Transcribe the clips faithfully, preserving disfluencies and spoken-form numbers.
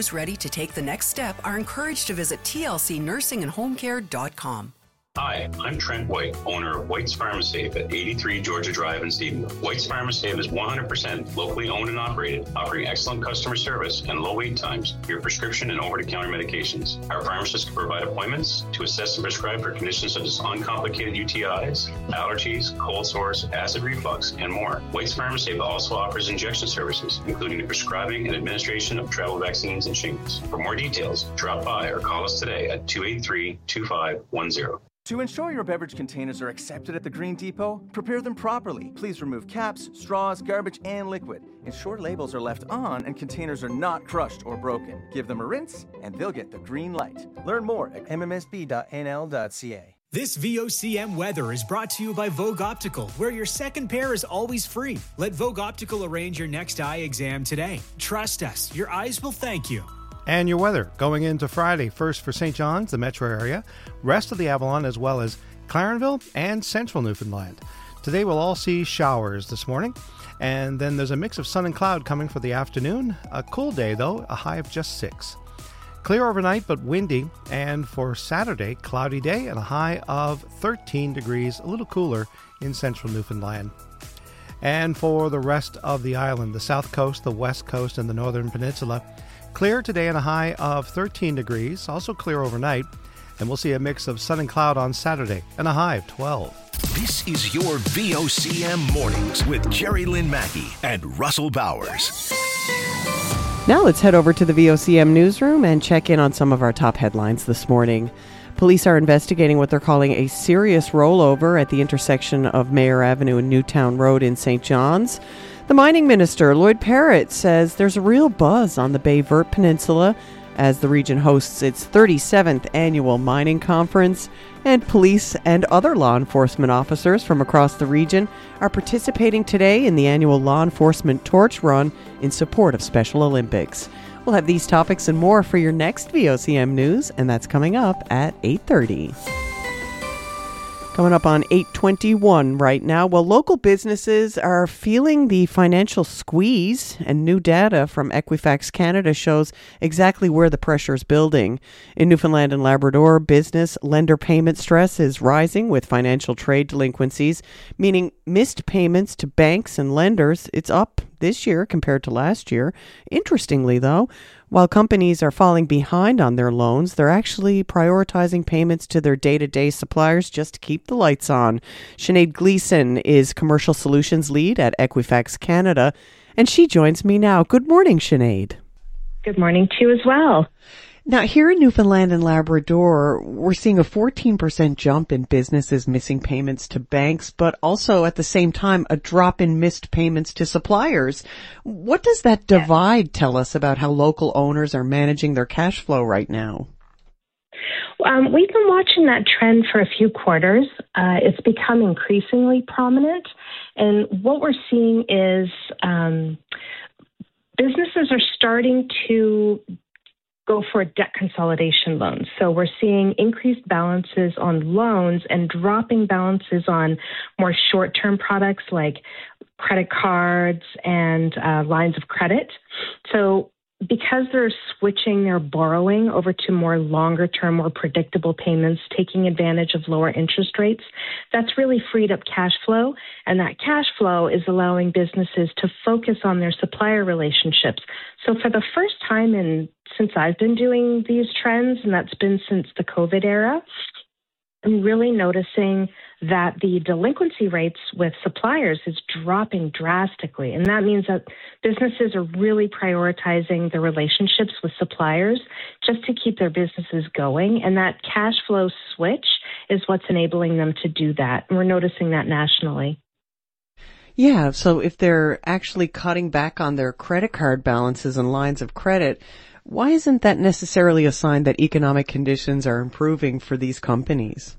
those ready to take the next step are encouraged to visit T L C nursing and home care dot com. Hi, I'm Trent White, owner of White's Pharmasafe at eighty-three Georgia Drive in Stephenville. White's Pharmasafe is one hundred percent locally owned and operated, offering excellent customer service and low wait times for your prescription and over-the-counter medications. Our pharmacists can provide appointments to assess and prescribe for conditions such as uncomplicated U T Is, allergies, cold sores, acid reflux, and more. White's Pharmasafe also offers injection services, including the prescribing and administration of travel vaccines and shingles. For more details, drop by or call us today at two eight three, two five one zero. To ensure your beverage containers are accepted at the Green Depot, prepare them properly. Please remove caps, straws, garbage, and liquid. Ensure labels are left on and containers are not crushed or broken. Give them a rinse, and they'll get the green light. Learn more at m m s b dot n l dot c a. This V O C M weather is brought to you by Vogue Optical, where your second pair is always free. Let Vogue Optical arrange your next eye exam today. Trust us, your eyes will thank you. And your weather going into Friday. First for Saint John's, the metro area, rest of the Avalon, as well as Clarenville and central Newfoundland. Today we'll all see showers this morning, and then there's a mix of sun and cloud coming for the afternoon. A cool day, though, a high of just six. Clear overnight, but windy, and for Saturday, cloudy day and a high of thirteen degrees, a little cooler in central Newfoundland. And for the rest of the island, the south coast, the west coast, and the northern peninsula, clear today and a high of thirteen degrees, also clear overnight, and we'll see a mix of sun and cloud on Saturday and a high of twelve. This is your V O C M Mornings with Jerry Lynn Mackey and Russell Bowers. Now let's head over to the V O C M newsroom and check in on some of our top headlines this morning. Police are investigating what they're calling a serious rollover at the intersection of Mayor Avenue and Newtown Road in Saint John's. The mining minister, Lloyd Parrott, says there's a real buzz on the Bay Verte Peninsula as the region hosts its thirty-seventh annual mining conference, and police and other law enforcement officers from across the region are participating today in the annual Law Enforcement Torch Run in support of Special Olympics. We'll have these topics and more for your next V O C M News, and that's coming up at eight thirty. Coming up on eight twenty-one right now, well, local businesses are feeling the financial squeeze, and new data from Equifax Canada shows exactly where the pressure is building. In Newfoundland and Labrador, business lender payment stress is rising with financial trade delinquencies, meaning missed payments to banks and lenders. It's up this year compared to last year. Interestingly, though, while companies are falling behind on their loans, they're actually prioritizing payments to their day-to-day suppliers just to keep the lights on. Sinead Gleason is Commercial Solutions Lead at Equifax Canada, and she joins me now. Good morning, Sinead. Good morning to you as well. Now, here in Newfoundland and Labrador, we're seeing a fourteen percent jump in businesses missing payments to banks, but also at the same time, a drop in missed payments to suppliers. What does that divide tell us about how local owners are managing their cash flow right now? Um, we've been watching that trend for a few quarters. Uh, it's become increasingly prominent. And what we're seeing is um, businesses are starting to go for debt consolidation loans. So we're seeing increased balances on loans and dropping balances on more short-term products like credit cards and uh, lines of credit. So because they're switching their borrowing over to more longer-term, more predictable payments, taking advantage of lower interest rates, that's really freed up cash flow. And that cash flow is allowing businesses to focus on their supplier relationships. So for the first time in since I've been doing these trends, and that's been since the COVID era, I'm really noticing that the delinquency rates with suppliers is dropping drastically. And that means that businesses are really prioritizing their relationships with suppliers just to keep their businesses going. And that cash flow switch is what's enabling them to do that. And we're noticing that nationally. Yeah, so if they're actually cutting back on their credit card balances and lines of credit, why isn't that necessarily a sign that economic conditions are improving for these companies?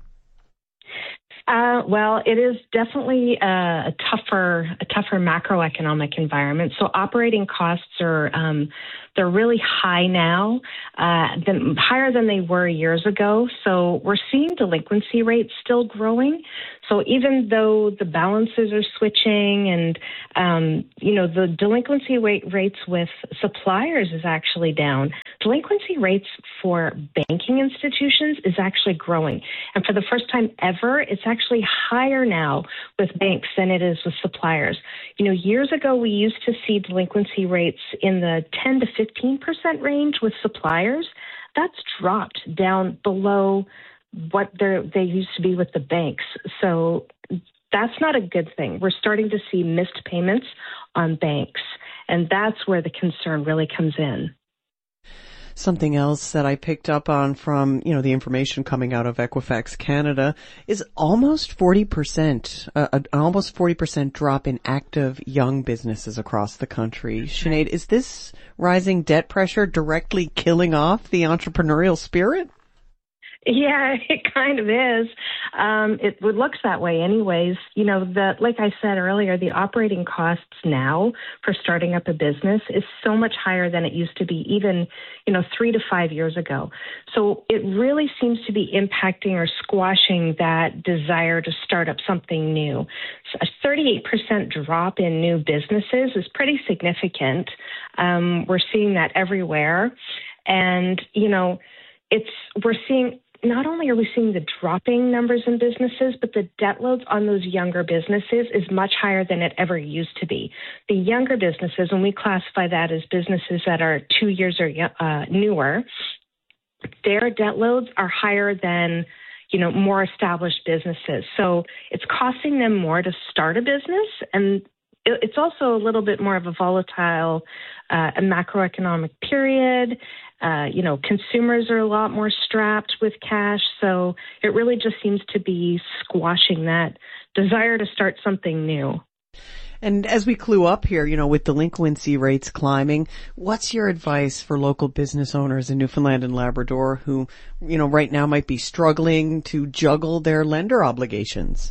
Uh, well, it is definitely a, a tougher, a tougher macroeconomic environment. So operating costs are um, they're really high now, uh, than, higher than they were years ago. So we're seeing delinquency rates still growing. So even though the balances are switching and, um, you know, the delinquency rate rates with suppliers is actually down, delinquency rates for banking institutions is actually growing. And for the first time ever, it's actually higher now with banks than it is with suppliers. You know, years ago, we used to see delinquency rates in the ten to fifteen percent range with suppliers. That's dropped down below what they used to be with the banks. So that's not a good thing. We're starting to see missed payments on banks, and that's where the concern really comes in. Something else that I picked up on from, you know, the information coming out of Equifax Canada is almost forty percent, uh, an almost forty percent drop in active young businesses across the country. Sinead, is this rising debt pressure directly killing off the entrepreneurial spirit? Yeah, it kind of is. Um, it looks that way anyways. You know, the, like I said earlier, the operating costs now for starting up a business is so much higher than it used to be even, you know, three to five years ago. So it really seems to be impacting or squashing that desire to start up something new. So a thirty-eight percent drop in new businesses is pretty significant. Um, we're seeing that everywhere. And, you know, it's, we're seeing, not only are we seeing the dropping numbers in businesses, but the debt loads on those younger businesses is much higher than it ever used to be. The younger businesses, and we classify that as businesses that are two years or uh, newer, their debt loads are higher than, you know, more established businesses. So it's costing them more to start a business, and it's also a little bit more of a volatile uh, macroeconomic period. Uh, you know, consumers are a lot more strapped with cash. So it really just seems to be squashing that desire to start something new. And as we clue up here, you know, with delinquency rates climbing, what's your advice for local business owners in Newfoundland and Labrador who, you know, right now might be struggling to juggle their lender obligations?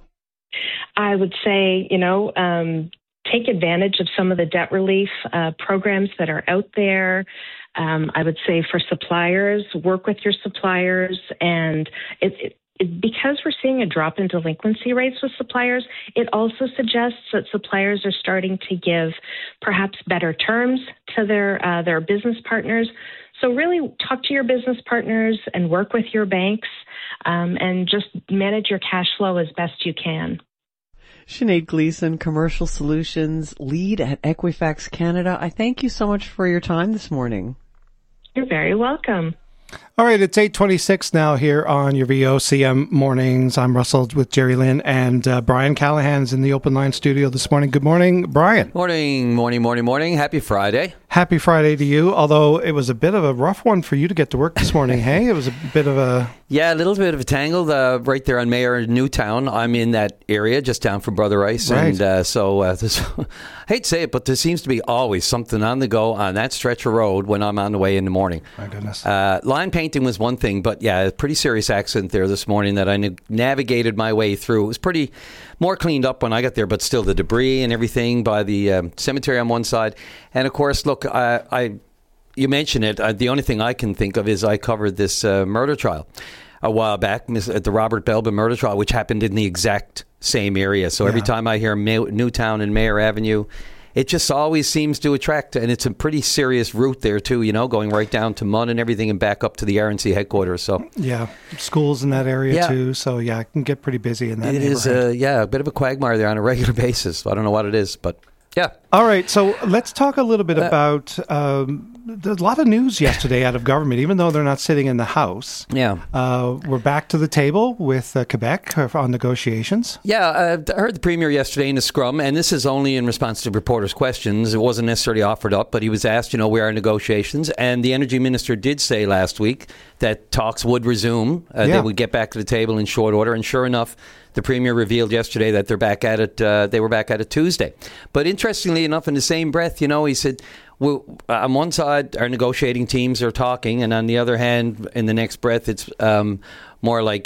I would say, you know, um, take advantage of some of the debt relief uh, programs that are out there. Um, I would say for suppliers, work with your suppliers. And it, it, it, because we're seeing a drop in delinquency rates with suppliers, it also suggests that suppliers are starting to give perhaps better terms to their uh, their business partners. So really talk to your business partners and work with your banks um, and just manage your cash flow as best you can. Sinead Gleason, Commercial Solutions Lead at Equifax Canada. I thank you so much for your time this morning. You're very welcome. All right, it's eight twenty-six now here on your V O C M Mornings. I'm Russell with Jerry Lynn, and uh, Brian Callahan's in the Open Line studio this morning. Good morning, Brian. Morning, morning, morning, morning. Happy Friday. Happy Friday to you, although it was a bit of a rough one for you to get to work this morning, hey? It was a bit of a... Yeah, a little bit of a tangle uh, right there on Mayor Newtown. I'm in that area just down from Brother Rice. Right. And uh, so, uh, this, I hate to say it, but there seems to be always something on the go on that stretch of road when I'm on the way in the morning. My goodness. Uh, line painting was one thing, but yeah, a pretty serious accident there this morning that I na- navigated my way through. It was pretty more cleaned up when I got there, but still the debris and everything by the um, cemetery on one side. And of course, look, I... I you mentioned it. Uh, the only thing I can think of is I covered this uh, murder trial a while back, at the Robert Belbin murder trial, which happened in the exact same area. So yeah. Every time I hear May- Newtown and Mayor Avenue, it just always seems to attract, and it's a pretty serious route there too, you know, going right down to Munn and everything and back up to the R N C headquarters. So yeah, schools in that area yeah. too. So yeah, it can get pretty busy in that It is, uh, yeah, a bit of a quagmire there on a regular basis. I don't know what it is, but yeah. All right, so let's talk a little bit uh, about um, there's a lot of news yesterday out of government, even though they're not sitting in the House. Yeah. Uh, we're back to the table with uh, Quebec on negotiations. Yeah, uh, I heard the Premier yesterday in the scrum, and this is only in response to reporters' questions. It wasn't necessarily offered up, but he was asked, you know, where are negotiations? And the Energy Minister did say last week that talks would resume. Uh, yeah. They would get back to the table in short order, and sure enough, the Premier revealed yesterday that they're back at it. Uh, they were back at it Tuesday. But interestingly enough, in the same breath, you know, he said, well, on one side, our negotiating teams are talking, and on the other hand, in the next breath, it's um, more like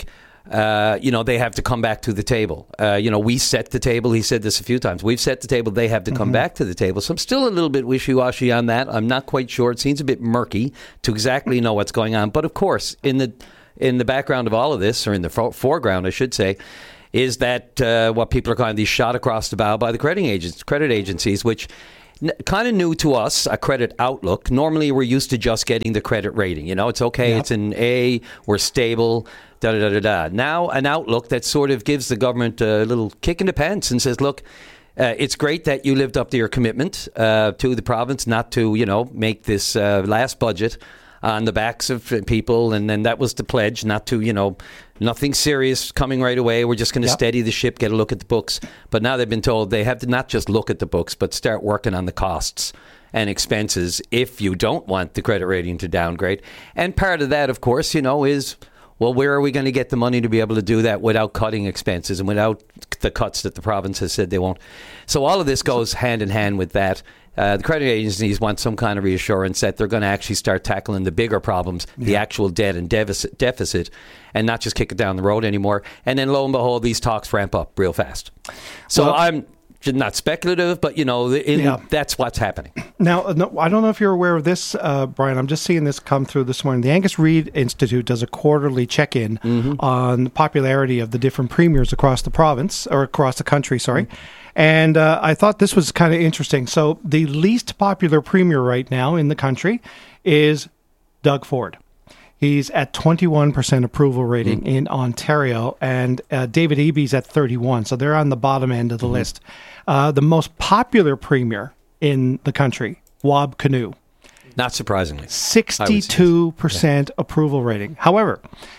uh, you know, they have to come back to the table. Uh, you know, we set the table. He said this a few times. We've set the table. They have to come mm-hmm. back to the table. So I'm still a little bit wishy-washy on that. I'm not quite sure. It seems a bit murky to exactly know what's going on. But of course, in the in the background of all of this, or in the fo- foreground, I should say, is that uh, what people are calling these shot across the bow by the credit agents, credit agencies, which n- kind of new to us, a credit outlook. Normally, we're used to just getting the credit rating. You know, it's okay, yep. It's an A, we're stable, da da da da da. Now, an outlook that sort of gives the government a little kick in the pants and says, look, uh, it's great that you lived up to your commitment uh, to the province not to, you know, make this uh, last budget on the backs of people, and then that was the pledge, not to, you know, nothing serious coming right away. We're just going to yep. steady the ship, get a look at the books. But now they've been told they have to not just look at the books, but start working on the costs and expenses if you don't want the credit rating to downgrade. And part of that, of course, you know, is, well, where are we going to get the money to be able to do that without cutting expenses and without the cuts that the province has said they won't? So all of this goes hand in hand with that. Uh, the credit agencies want some kind of reassurance that they're going to actually start tackling the bigger problems, yeah. the actual debt and deficit, deficit, and not just kick it down the road anymore. And then lo and behold, these talks ramp up real fast. So well, I'm not speculative, but, you know, in, yeah. that's what's happening. Now, no, I don't know if you're aware of this, uh, Brian. I'm just seeing this come through this morning. The Angus Reid Institute does a quarterly check-in mm-hmm. on the popularity of the different premiers across the province, or across the country, sorry. Mm-hmm. And uh, I thought this was kind of interesting. So the least popular premier right now in the country is Doug Ford. He's at twenty-one percent approval rating mm. in Ontario, and uh, David Eby's at thirty-one. So they're on the bottom end of the mm-hmm. list. Uh, the most popular premier in the country, Wab Kinew. Not surprisingly. sixty-two percent yeah. approval rating. However,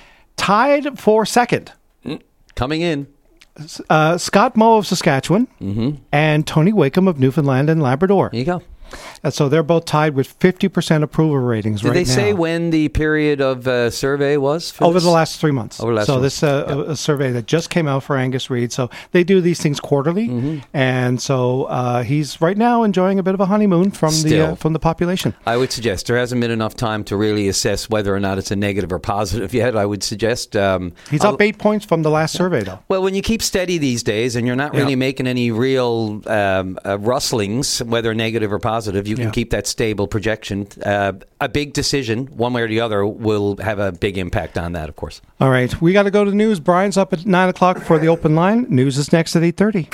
tied for second. Mm. Coming in. Uh, Scott Moe of Saskatchewan mm-hmm. and Tony Wakeham of Newfoundland and Labrador. There you go. Uh, so they're both tied with fifty percent approval ratings Did right now. Did they say when the period of uh, survey was? For Over this? the last three months. Over the last so three this uh, months. a, a survey that just came out for Angus Reid. So they do these things quarterly. Mm-hmm. And so uh, he's right now enjoying a bit of a honeymoon from Still, the uh, from the population. I would suggest there hasn't been enough time to really assess whether or not it's a negative or positive yet. I would suggest... Um, he's I'll, up eight points from the last yeah. survey, though. Well, when you keep steady these days and you're not really yeah. making any real um, uh, rustlings, whether negative or positive, you can yeah. keep that stable projection. Uh, a big decision, one way or the other, will have a big impact on that, of course. All right. We got to go to news. Brian's up at nine o'clock for the open line. News is next at eight thirty.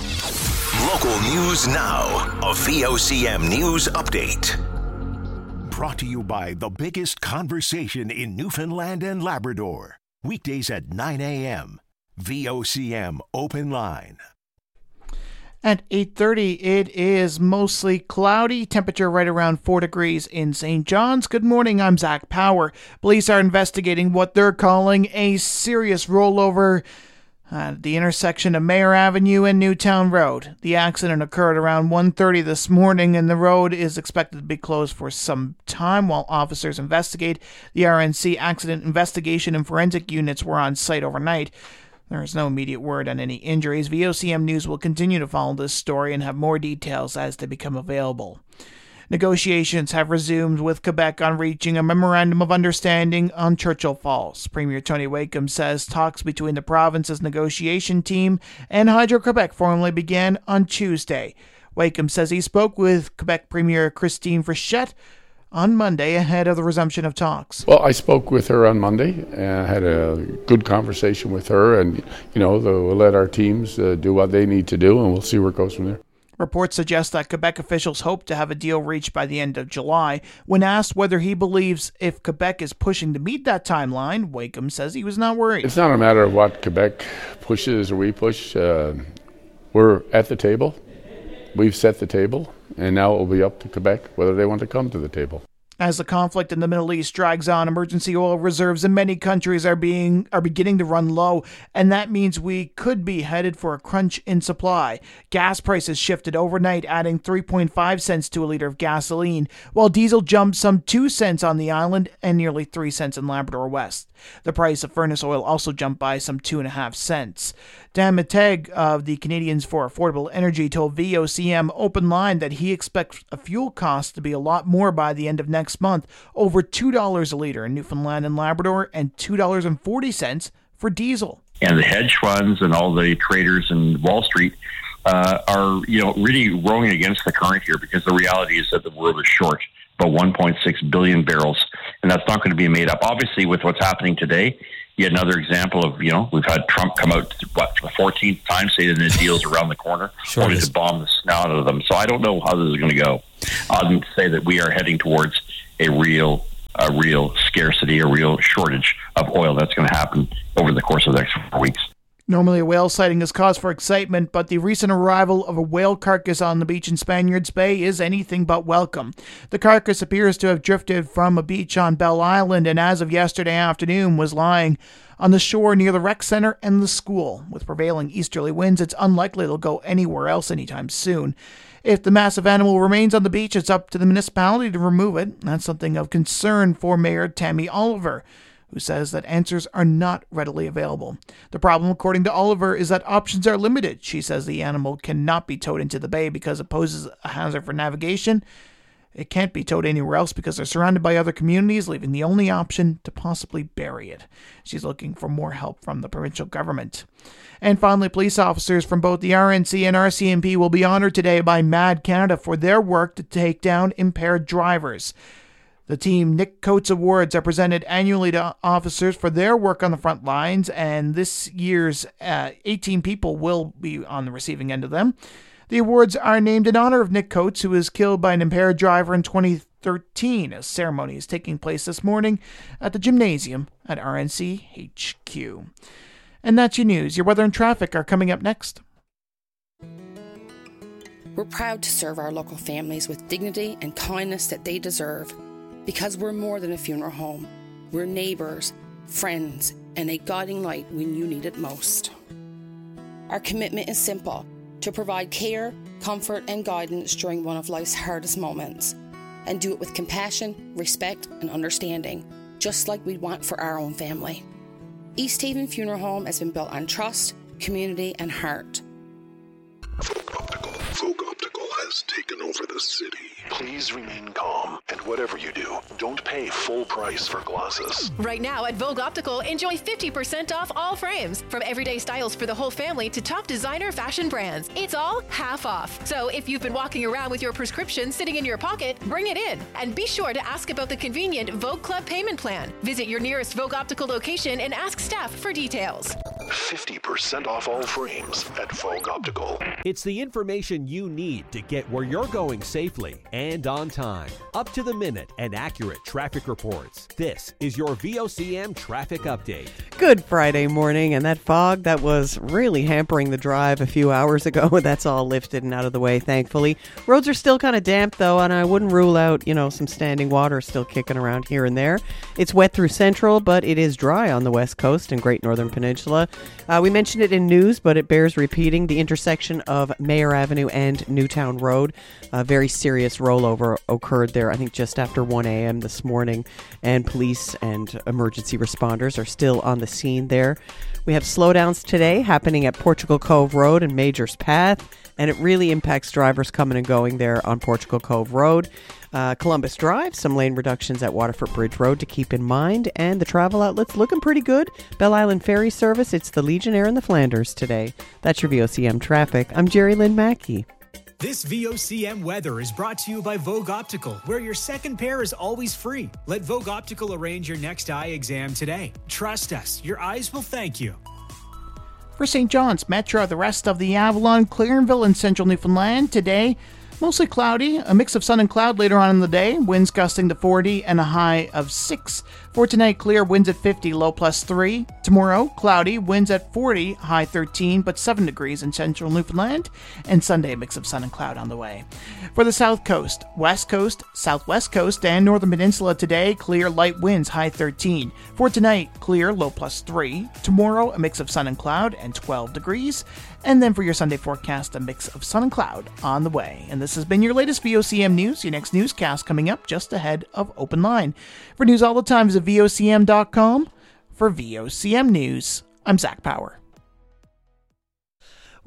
Local news now. A V O C M News Update. Brought to you by the biggest conversation in Newfoundland and Labrador. Weekdays at nine a.m. V O C M Open Line. At eight thirty, it is mostly cloudy, temperature right around four degrees in Saint John's. Good morning, I'm Zach Power. Police are investigating what they're calling a serious rollover at the intersection of Mayor Avenue and Newtown Road. The accident occurred around one thirty this morning, and the road is expected to be closed for some time while officers investigate. The R N C Accident Investigation and Forensic Units were on site overnight. There is no immediate word on any injuries. V O C M News will continue to follow this story and have more details as they become available. Negotiations have resumed with Quebec on reaching a memorandum of understanding on Churchill Falls. Premier Tony Wakeham says talks between the province's negotiation team and Hydro-Quebec formally began on Tuesday. Wakeham says he spoke with Quebec Premier Christine Frichette on Monday ahead of the resumption of talks. Well, I spoke with her on Monday and had a good conversation with her, and, you know, we'll let our teams uh, do what they need to do, and we'll see where it goes from there. Reports suggest that Quebec officials hope to have a deal reached by the end of July. When asked whether he believes if Quebec is pushing to meet that timeline, Wakeham says he was not worried. It's not a matter of what Quebec pushes or we push. Uh, we're at the table. We've set the table, and now it will be up to Quebec whether they want to come to the table. As the conflict in the Middle East drags on, emergency oil reserves in many countries are being are beginning to run low, and that means we could be headed for a crunch in supply. Gas prices shifted overnight, adding three point five cents to a liter of gasoline, while diesel jumped some two cents on the island and nearly three cents in Labrador West. The price of furnace oil also jumped by some two and a half cents. Dan Mittag of the Canadians for Affordable Energy told V O C M Open Line that he expects a fuel cost to be a lot more by the end of next month, over two dollars a liter in Newfoundland and Labrador and two dollars and forty cents for diesel. And the hedge funds and all the traders in Wall Street uh, are, you know, really rowing against the current here, because the reality is that the world is short about one point six billion barrels, and that's not going to be made up. Obviously, with what's happening today, yet another example of, you know, we've had Trump come out, what, for the fourteenth time saying that the deal's around the corner, sure only to bomb the snout out of them. So I don't know how this is going to go. Other than to say that we are heading towards a real a real scarcity, a real shortage of oil that's going to happen over the course of the next four weeks. Normally a whale sighting is cause for excitement, but the recent arrival of a whale carcass on the beach in Spaniards Bay is anything but welcome. The carcass appears to have drifted from a beach on Bell Island, and as of yesterday afternoon was lying on the shore near the rec center and the school. With prevailing easterly winds, it's unlikely it'll go anywhere else anytime soon. If the massive animal remains on the beach, it's up to the municipality to remove it. That's something of concern for Mayor Tammy Oliver, who says that answers are not readily available. The problem, according to Oliver, is that options are limited. She says the animal cannot be towed into the bay because it poses a hazard for navigation. It can't be towed anywhere else because they're surrounded by other communities, leaving the only option to possibly bury it. She's looking for more help from the provincial government. And finally, police officers from both the R N C and R C M P will be honored today by Mad Canada for their work to take down impaired drivers. The Team Nick Coates Awards are presented annually to officers for their work on the front lines, and this year's uh, eighteen people will be on the receiving end of them. The awards are named in honor of Nick Coates, who was killed by an impaired driver in twenty thirteen. A ceremony is taking place this morning at the gymnasium at R N C H Q. And that's your news. Your weather and traffic are coming up next. We're proud to serve our local families with dignity and kindness that they deserve, because we're more than a funeral home. We're neighbours, friends, and a guiding light when you need it most. Our commitment is simple: to provide care, comfort, and guidance during one of life's hardest moments, and do it with compassion, respect, and understanding, just like we'd want for our own family. East Haven Funeral Home has been built on trust, community, and heart. Optical. Vogue Optical has taken over the city. Please remain calm, and whatever you do, don't pay full price for glasses. Right now at Vogue Optical, enjoy fifty percent off all frames. From everyday styles for the whole family to top designer fashion brands, it's all half off. So if you've been walking around with your prescription sitting in your pocket, bring it in. And be sure to ask about the convenient Vogue Club payment plan. Visit your nearest Vogue Optical location and ask staff for details. fifty percent off all frames at Vogue Optical. It's the information you need to get where you're going safely and on time. Up to the minute and accurate traffic reports. This is your V O C M traffic update. Good Friday morning, and that fog that was really hampering the drive a few hours ago, that's all lifted and out of the way, thankfully. Roads are still kind of damp, though, and I wouldn't rule out, you know, some standing water still kicking around here and there. It's wet through Central, but it is dry on the West Coast and Great Northern Peninsula. Uh, we mentioned it in news, but it bears repeating. The intersection of Mayor Avenue and Newtown Road, a very serious rollover occurred there, I think just after one a.m. this morning, and police and emergency responders are still on the scene there. We have slowdowns today happening at Portugal Cove Road and Majors Path, and it really impacts drivers coming and going there on Portugal Cove Road. Uh, Columbus Drive, some lane reductions at Waterford Bridge Road to keep in mind, and the travel outlets looking pretty good. Bell Island Ferry Service, it's the Legionnaire and the Flanders today. That's your V O C M traffic. I'm Jerry Lynn Mackey. This V O C M weather is brought to you by Vogue Optical, where your second pair is always free. Let Vogue Optical arrange your next eye exam today. Trust us, your eyes will thank you. For Saint John's Metro, the rest of the Avalon, Clarenville, and central Newfoundland today, mostly cloudy, a mix of sun and cloud later on in the day, winds gusting to forty and a high of six. For tonight, clear, winds at fifty, low plus three. Tomorrow, cloudy, winds at forty, high thirteen, but seven degrees in central Newfoundland. And Sunday, a mix of sun and cloud on the way. For the south coast, west coast, southwest coast, and northern peninsula today, clear, light winds, high thirteen. For tonight, clear, low plus three. Tomorrow, a mix of sun and cloud and twelve degrees. And then for your Sunday forecast, a mix of sun and cloud on the way. And this has been your latest V O C M news. Your next newscast coming up just ahead of Open Line. For news all the time, visit V O C M dot com. For V O C M News, I'm Zach Power.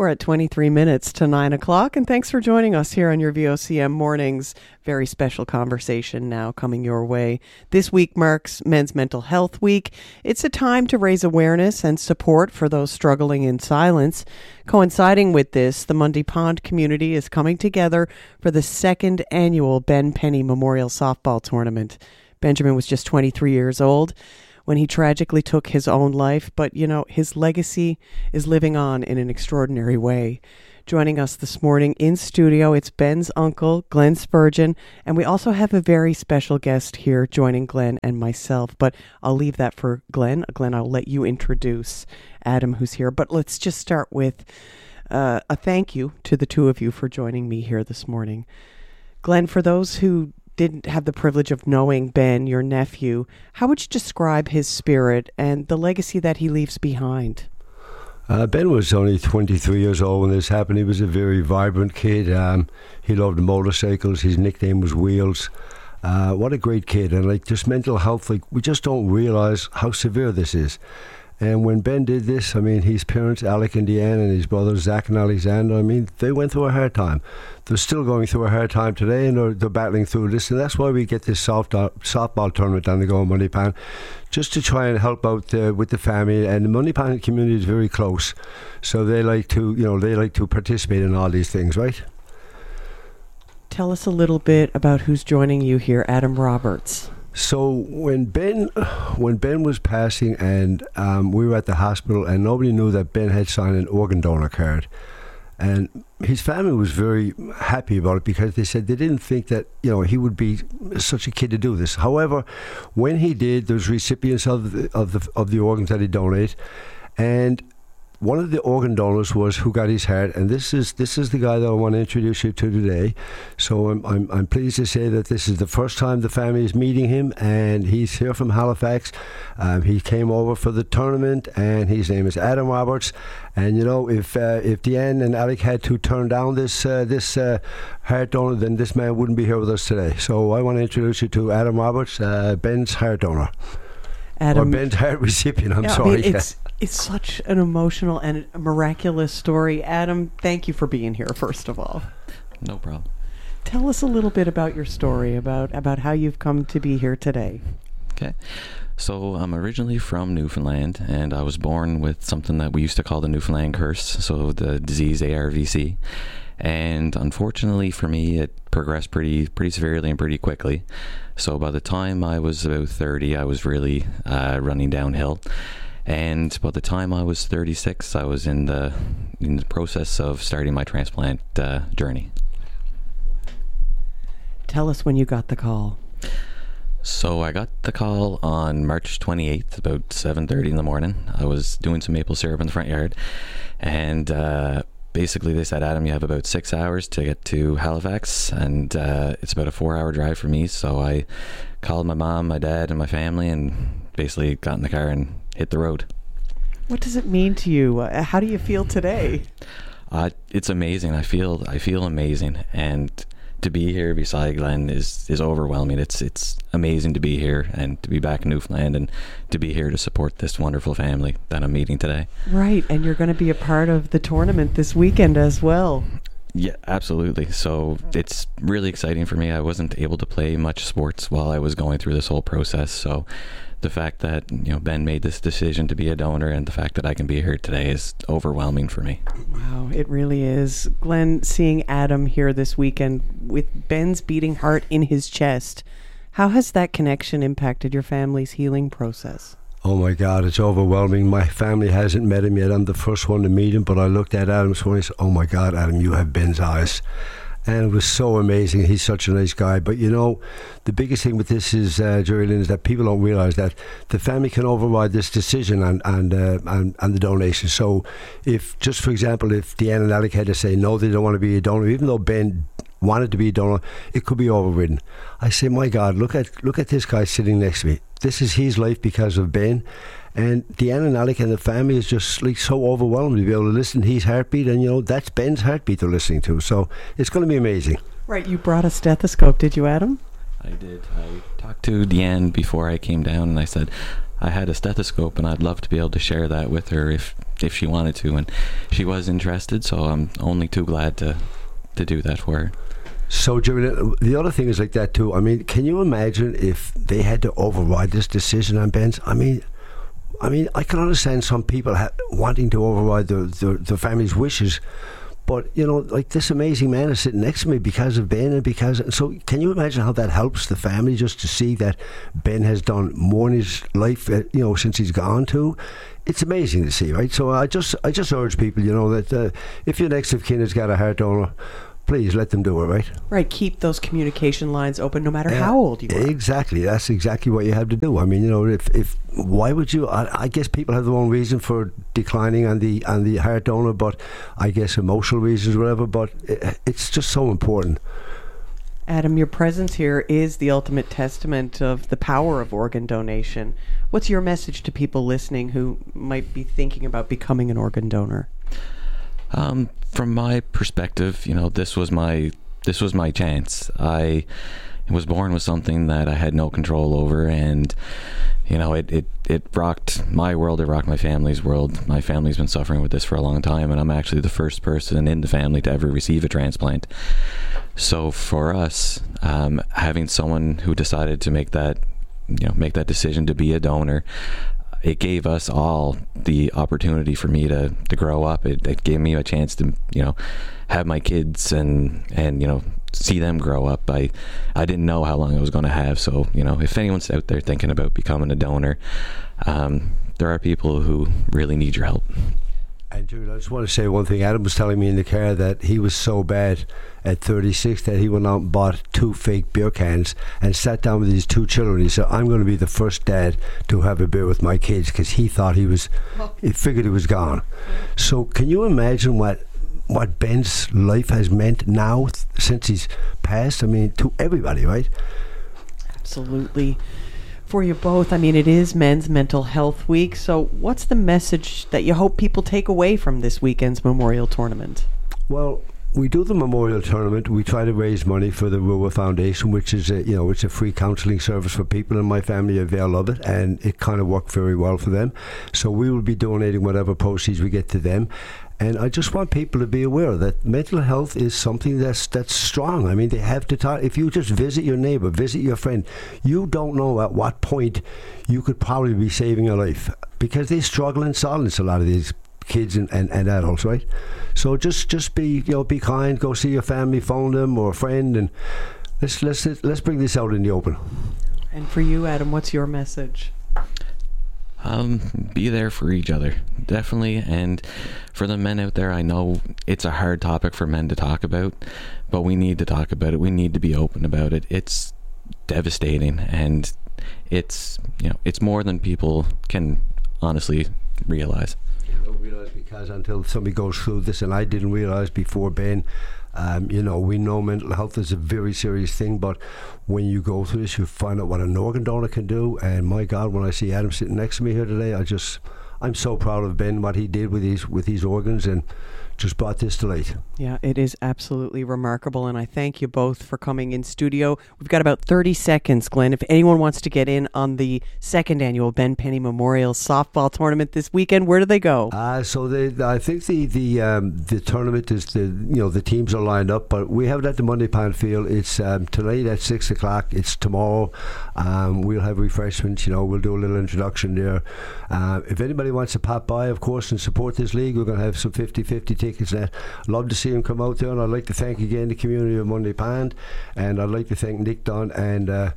We're at twenty-three minutes to nine o'clock, and thanks for joining us here on your V O C M Mornings. Very special conversation now coming your way. This week marks Men's Mental Health Week. It's a time to raise awareness and support for those struggling in silence. Coinciding with this, the Mundy Pond community is coming together for the second annual Ben Penny Memorial Softball Tournament. Benjamin was just twenty-three years old when he tragically took his own life, but, you know, his legacy is living on in an extraordinary way. Joining us this morning in studio, it's Ben's uncle, Glenn Spurgeon, and we also have a very special guest here joining Glenn and myself, but I'll leave that for Glenn. Glenn, I'll let you introduce Adam, who's here, but let's just start with uh, a thank you to the two of you for joining me here this morning. Glenn, for those who didn't have the privilege of knowing Ben, your nephew, how would you describe his spirit and the legacy that he leaves behind? Uh, Ben was only twenty-three years old when this happened. He was a very vibrant kid. Um, he loved motorcycles. His nickname was Wheels. Uh, what a great kid. And like just mental health, like we just don't realize how severe this is. And when Ben did this, I mean, his parents, Alec and Deanne, and his brothers, Zach and Alexander, I mean, they went through a hard time. They're still going through a hard time today, and they're, they're battling through this. And that's why we get this soft, uh, softball tournament down the Go Mundy Pan, just to try and help out uh, with the family. And the Mundy Pan community is very close. So they like to, you know, they like to participate in all these things, right? Tell us a little bit about who's joining you here, Adam Roberts. So when Ben, when Ben was passing, and um, we were at the hospital, and nobody knew that Ben had signed an organ donor card, and his family was very happy about it because they said they didn't think that, you know, he would be such a kid to do this. However, when he did, there's recipients of the of the of the organs that he donated, and one of the organ donors was who got his heart, and this is this is the guy that I want to introduce you to today. So I'm I'm, I'm pleased to say that this is the first time the family is meeting him, and he's here from Halifax. Um, he came over for the tournament, and his name is Adam Roberts. And you know, if uh, if Deanne and Alec had to turn down this uh, this uh, heart donor, then this man wouldn't be here with us today. So I want to introduce you to Adam Roberts, uh, Ben's heart donor. Adam, or Ben's heart recipient. I'm yeah, sorry. I mean, it's it's such an emotional and a miraculous story. Adam, thank you for being here. First of all, no problem. Tell us a little bit about your story, about about how you've come to be here today. Okay, so I'm originally from Newfoundland, and I was born with something that we used to call the Newfoundland curse. So the disease A R V C. And unfortunately for me, it progressed pretty pretty severely and pretty quickly. So by the time I was about thirty, I was really uh, running downhill. And by the time I was thirty-six, I was in the in the process of starting my transplant uh, journey. Tell us when you got the call. So I got the call on March twenty-eighth, about seven thirty in the morning. I was doing some maple syrup in the front yard, and uh, basically they said, Adam, you have about six hours to get to Halifax, and uh, it's about a four-hour drive for me. So I called my mom, my dad, and my family, and basically got in the car and hit the road. What does it mean to you? Uh, how do you feel today? Uh, it's amazing. I feel I feel amazing, and to be here beside Glenn is is overwhelming. It's it's amazing to be here and to be back in Newfoundland and to be here to support this wonderful family that I'm meeting today. Right, and you're going to be a part of the tournament this weekend as well. Yeah, absolutely. So it's really exciting for me. I wasn't able to play much sports while I was going through this whole process. So the fact that, you know, Ben made this decision to be a donor, and the fact that I can be here today is overwhelming for me. Wow, it really is. Glenn, seeing Adam here this weekend with Ben's beating heart in his chest, how has that connection impacted your family's healing process? Oh my God, it's overwhelming. My family hasn't met him yet. I'm the first one to meet him, but I looked at Adam and I said, oh my God, Adam, you have Ben's eyes. And it was so amazing. He's such a nice guy. But you know, the biggest thing with this is, uh, Jerry Lynn, is that people don't realize that the family can override this decision and and, uh, and and the donation. So if, just for example, if Deanne and Alec had to say no, they don't want to be a donor, even though Ben wanted to be a donor, it could be overridden. I say, my God, look at look at this guy sitting next to me. This is his life because of Ben. And Deanne and Alec and the family is just like so overwhelmed to be able to listen to his heartbeat, and you know, that's Ben's heartbeat they're listening to. So it's going to be amazing. Right, you brought a stethoscope, did you, Adam? I did. I talked to Deanne before I came down, and I said I had a stethoscope, and I'd love to be able to share that with her if if she wanted to, and she was interested, so I'm only too glad to to do that for her. So, Jimmy, the other thing is like that too. I mean, can you imagine if they had to override this decision on Ben's? I mean, I mean, I can understand some people ha- wanting to override the, the the family's wishes, but you know, like this amazing man is sitting next to me because of Ben, and because and so, can you imagine how that helps the family just to see that Ben has done more in his life, uh, you know, since he's gone too? It's amazing to see, right? So I just I just urge people, you know, that uh, if your next of kin has got a heart donor, please let them do it, right? Right, keep those communication lines open no matter uh, how old you are. Exactly, that's exactly what you have to do. I mean, you know, if if why would you? I, I guess people have their own reason for declining on the on the heart donor, but I guess emotional reasons, whatever. But it, it's just so important. Adam, your presence here is the ultimate testament of the power of organ donation. What's your message to people listening who might be thinking about becoming an organ donor? Um, from my perspective, you know, this was my this was my chance. I was born with something that I had no control over, and you know, it, it, it rocked my world, it rocked my family's world. My family's been suffering with this for a long time, and I'm actually the first person in the family to ever receive a transplant. So for us, um, having someone who decided to make that, you know, make that decision to be a donor, it gave us all the opportunity for me to, to grow up. It, it gave me a chance to, you know, have my kids and, and, you know, see them grow up. I, I didn't know how long I was going to have. So, you know, if anyone's out there thinking about becoming a donor, um, there are people who really need your help. And dude, I just want to say one thing. Adam was telling me in the car that he was so bad at thirty-six that he went out and bought two fake beer cans and sat down with his two children. He said, I'm going to be the first dad to have a beer with my kids, because he thought he was, he figured he was gone. So can you imagine what what Ben's life has meant now th- since he's passed? I mean, to everybody, right? Absolutely. For you both, I mean, it is Men's Mental Health Week, so what's the message that you hope people take away from this weekend's Memorial Tournament? Well, we do the Memorial Tournament. We try to raise money for the Ruhr Foundation, which is a, you know, it's a free counselling service for people, and my family avail of it, and it kind of worked very well for them. So we will be donating whatever proceeds we get to them. And I just want people to be aware that mental health is something that's that's strong. I mean, they have to talk. If you just visit your neighbor, visit your friend, you don't know at what point you could probably be saving a life, because they struggle in silence, a lot of these kids and, and, and adults, right? So just just be, you know, be kind. Go see your family, phone them or a friend, and let's let's let's bring this out in the open. And for you, Adam, what's your message? Um, be there for each other, definitely. And for the men out there, I know it's a hard topic for men to talk about, but we need to talk about it. We need to be open about it. It's devastating, and it's, you know, it's more than people can honestly realize. You don't realize, because until somebody goes through this, and I didn't realize before Ben, Um, you know, we know mental health is a very serious thing, but when you go through this, you find out what an organ donor can do. And my God, when I see Adam sitting next to me here today, I just, I'm so proud of Ben, what he did with his with his organs, and just brought this to light. Yeah, it is absolutely remarkable, and I thank you both for coming in studio. We've got about thirty seconds, Glenn. If anyone wants to get in on the second annual Ben Penny Memorial Softball Tournament this weekend, where do they go? Uh, so they, I think the the um, the tournament is the you know the teams are lined up, but we have it at the Monday Pan Field. It's um, tonight at six o'clock. It's tomorrow. Um, we'll have refreshments. You know, we'll do a little introduction there. Uh, if anybody wants to pop by, of course, and support this league, we're going to have some fifty-fifty tickets. Love to see him come out there, and I'd like to thank again the community of Monday Pan, and I'd like to thank Nick Dunn and uh,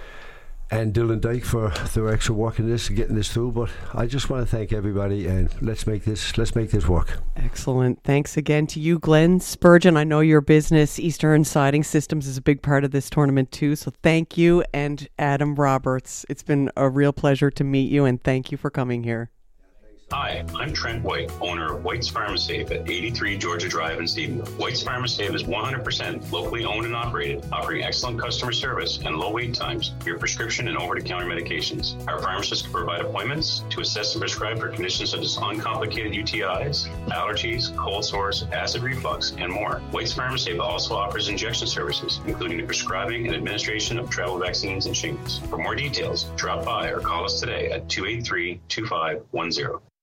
and Dylan Dyke for their extra work in this and getting this through. But I just want to thank everybody, and let's make this let's make this work. Excellent. Thanks again to you, Glenn Spurgeon. I know your business, Eastern Siding Systems, is a big part of this tournament too, so thank you. And Adam Roberts, it's been a real pleasure to meet you, and thank you for coming here. Hi, I'm Trent White, owner of White's Pharmasafe at eighty-three Georgia Drive in Stephenville. White's Pharmasafe is one hundred percent locally owned and operated, offering excellent customer service and low wait times for your prescription and over-the-counter medications. Our pharmacists can provide appointments to assess and prescribe for conditions such as uncomplicated U T Is, allergies, cold sores, acid reflux, and more. White's Pharmasafe also offers injection services, including the prescribing and administration of travel vaccines and shingles. For more details, drop by or call us today at two eight three, two five one zero.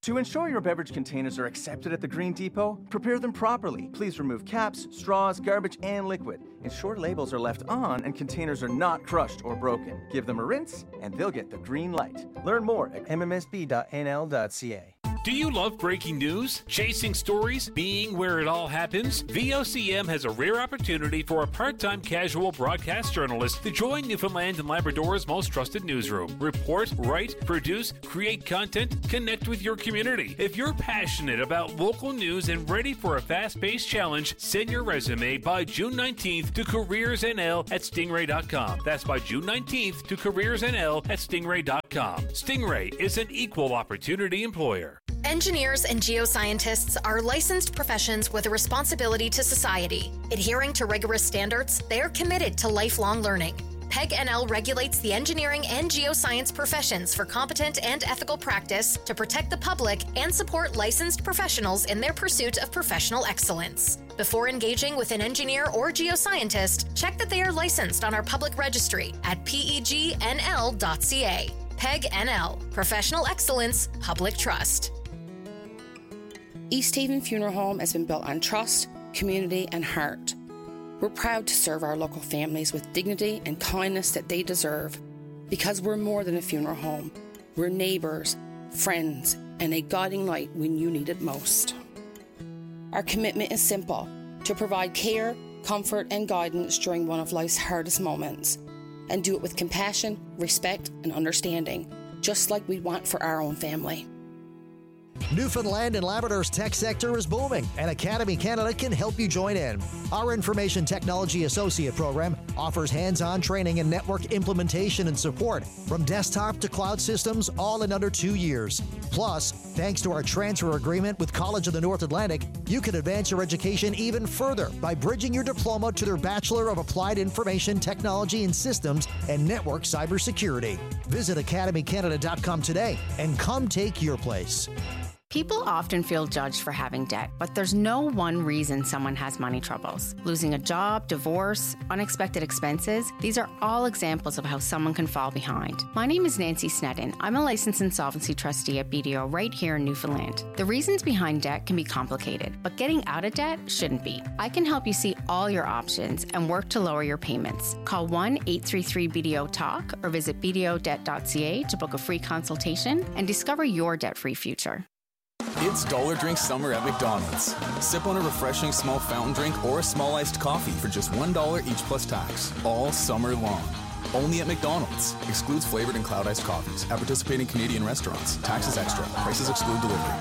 To ensure your beverage containers are accepted at the Green Depot, prepare them properly. Please remove caps, straws, garbage, and liquid. Ensure labels are left on and containers are not crushed or broken. Give them a rinse, and they'll get the green light. Learn more at m m s b dot n l dot c a. Do you love breaking news, chasing stories, being where it all happens? V O C M has a rare opportunity for a part-time casual broadcast journalist to join Newfoundland and Labrador's most trusted newsroom. Report, write, produce, create content, connect with your community. If you're passionate about local news and ready for a fast-paced challenge, send your resume by June nineteenth to careersnl at stingray dot com. That's by June nineteenth to careersnl at stingray dot com. Stingray is an equal opportunity employer. Engineers and geoscientists are licensed professions with a responsibility to society. Adhering to rigorous standards, they are committed to lifelong learning. P E G N L regulates the engineering and geoscience professions for competent and ethical practice to protect the public and support licensed professionals in their pursuit of professional excellence. Before engaging with an engineer or geoscientist, check that they are licensed on our public registry at p e g n l dot c a. P E G N L, Professional Excellence, Public Trust. East Haven Funeral Home has been built on trust, community, and heart. We're proud to serve our local families with dignity and kindness that they deserve. Because we're more than a funeral home. We're neighbours, friends, and a guiding light when you need it most. Our commitment is simple: to provide care, comfort, and guidance during one of life's hardest moments. And do it with compassion, respect, and understanding, just like we want for our own family. Newfoundland and Labrador's tech sector is booming, and Academy Canada can help you join in. Our Information Technology Associate program offers hands-on training in network implementation and support, from desktop to cloud systems, all in under two years. Plus, thanks to our transfer agreement with College of the North Atlantic, you can advance your education even further by bridging your diploma to their Bachelor of Applied Information Technology and Systems and Network Cybersecurity. Visit academy canada dot com today and come take your place. People often feel judged for having debt, but there's no one reason someone has money troubles. Losing a job, divorce, unexpected expenses, these are all examples of how someone can fall behind. My name is Nancy Sneddon. I'm a licensed insolvency trustee at B D O right here in Newfoundland. The reasons behind debt can be complicated, but getting out of debt shouldn't be. I can help you see all your options and work to lower your payments. Call one eight three three B D O talk or visit b d o debt dot c a to book a free consultation and discover your debt-free future. It's Dollar Drink Summer at McDonald's. Sip on a refreshing small fountain drink or a small iced coffee for just one dollar each plus tax, all summer long. Only at McDonald's. Excludes flavored and cloud iced coffees at participating Canadian restaurants. Taxes extra. Prices exclude delivery.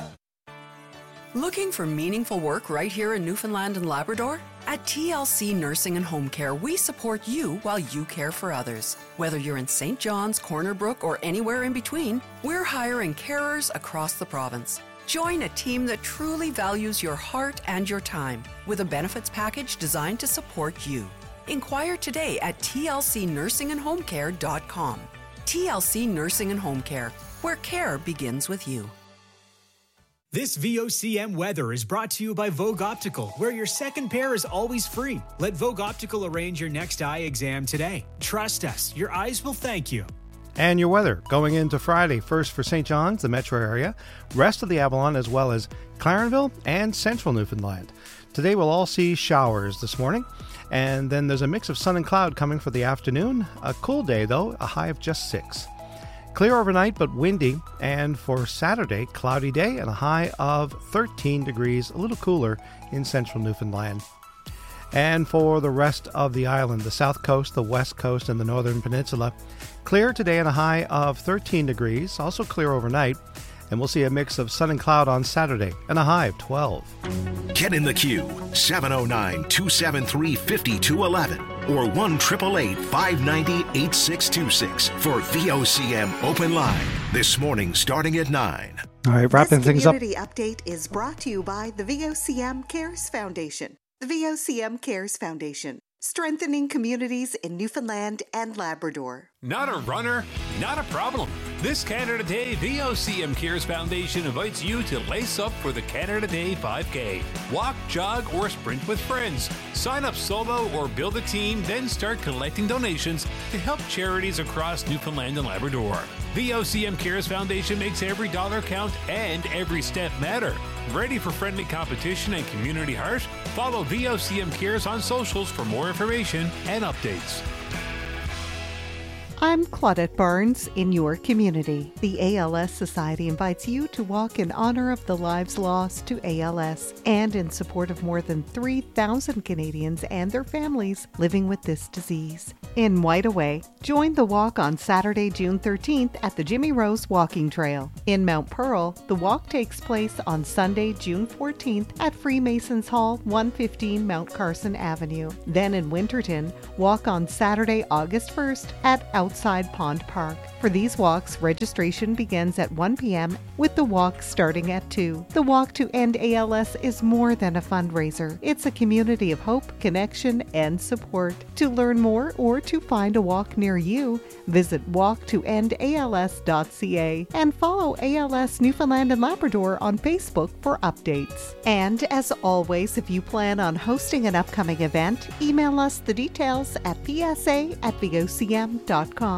Looking for meaningful work right here in Newfoundland and Labrador? At T L C Nursing and Home Care, we support you while you care for others. Whether you're in Saint John's, Corner Brook, or anywhere in between, we're hiring carers across the province. Join a team that truly values your heart and your time with a benefits package designed to support you. Inquire today at t l c nursing and home care dot com. T L C Nursing and Home Care, where care begins with you. This V O C M weather is brought to you by Vogue Optical, where your second pair is always free. Let Vogue Optical arrange your next eye exam today. Trust us, your eyes will thank you. And your weather going into Friday, first for Saint John's, the metro area, rest of the Avalon, as well as Clarenville and central Newfoundland. Today we'll all see showers this morning, and then there's a mix of sun and cloud coming for the afternoon. A cool day, though, a high of just six. Clear overnight, but windy, and for Saturday, cloudy day and a high of thirteen degrees, a little cooler in central Newfoundland. And for the rest of the island, the south coast, the west coast, and the northern peninsula, clear today and a high of thirteen degrees, also clear overnight, and we'll see a mix of sun and cloud on Saturday and a high of twelve. Get in the queue, seven oh nine, two seven three, five two one one or one eight eight eight, five nine zero, eight six two six for V O C M Open Line. This morning starting at nine. All right, wrapping this things up. Community update is brought to you by the V O C M Cares Foundation. The V O C M Cares Foundation, strengthening communities in Newfoundland and Labrador. Not a runner? Not a problem. This Canada Day, V O C M Cares Foundation invites you to lace up for the Canada Day five K. Walk, jog, or sprint with friends. Sign up solo or build a team, then start collecting donations to help charities across Newfoundland and Labrador. V O C M Cares Foundation makes every dollar count and every step matter. Ready for friendly competition and community heart? Follow V O C M Cares on socials for more information and updates. I'm Claudette Barnes in your community. The A L S Society invites you to walk in honor of the lives lost to A L S and in support of more than three thousand Canadians and their families living with this disease. In Wide Away, join the walk on Saturday, June thirteenth at the Jimmy Rose Walking Trail. In Mount Pearl, the walk takes place on Sunday, June fourteenth at Freemasons Hall, one fifteen Mount Carson Avenue. Then in Winterton, walk on Saturday, August first at Out Outside Pond Park. For these walks, registration begins at one p.m. with the walk starting at two. The Walk to End A L S is more than a fundraiser. It's a community of hope, connection, and support. To learn more or to find a walk near you, visit walk to end A L S dot c a and follow A L S Newfoundland and Labrador on Facebook for updates. And as always, if you plan on hosting an upcoming event, email us the details at p s a at v o c m dot com.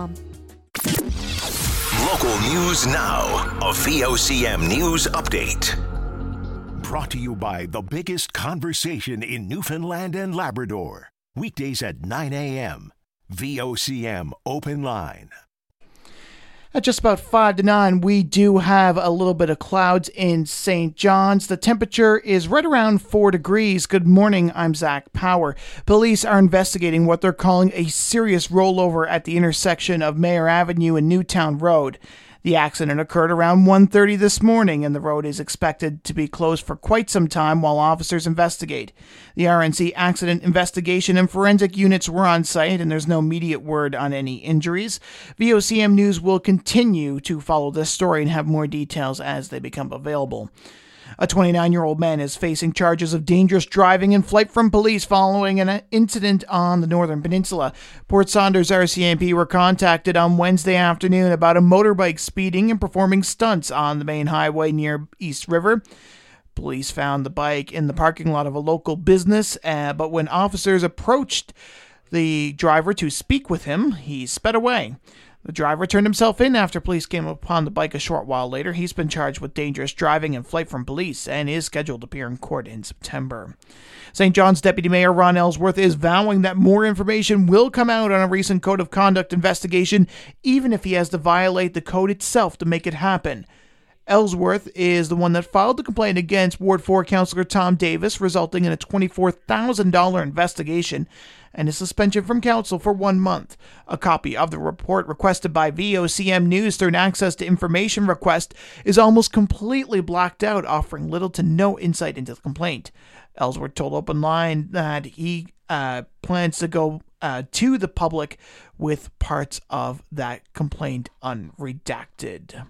Local news now. A V O C M News Update. Brought to you by the biggest conversation in Newfoundland and Labrador. Weekdays at nine a.m. V O C M Open Line. At just about five to nine, we do have a little bit of clouds in Saint John's. The temperature is right around four degrees. Good morning, I'm Zach Power. Police are investigating what they're calling a serious rollover at the intersection of Mayor Avenue and Newtown Road. The accident occurred around one thirty this morning, and the road is expected to be closed for quite some time while officers investigate. The R N C Accident Investigation and Forensic Units were on site, and there's no immediate word on any injuries. V O C M News will continue to follow this story and have more details as they become available. A twenty-nine-year-old man is facing charges of dangerous driving and flight from police following an incident on the Northern Peninsula. Port Saunders R C M P were contacted on Wednesday afternoon about a motorbike speeding and performing stunts on the main highway near East River. Police found the bike in the parking lot of a local business, uh, but when officers approached the driver to speak with him, he sped away. The driver turned himself in after police came upon the bike a short while later. He's been charged with dangerous driving and flight from police and is scheduled to appear in court in September. Saint John's Deputy Mayor Ron Ellsworth is vowing that more information will come out on a recent code of conduct investigation, even if he has to violate the code itself to make it happen. Ellsworth is the one that filed the complaint against Ward four Councillor Tom Davis, resulting in a twenty-four thousand dollars investigation and a suspension from council for one month. A copy of the report requested by V O C M News through an access to information request is almost completely blacked out, offering little to no insight into the complaint. Ellsworth told Open Line that he uh, plans to go uh, to the public with parts of that complaint unredacted.